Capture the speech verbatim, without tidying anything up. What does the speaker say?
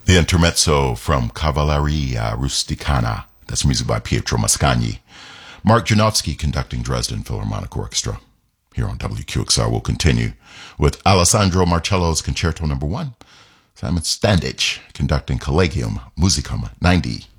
The intermezzo from Cavalleria Rusticana. That's music by Pietro Mascagni. Mark Janowski conducting Dresden Philharmonic Orchestra. Here on W Q X R, we'll continue with Alessandro Marcello's Concerto Number One. Simon Standage conducting Collegium Musicum ninety.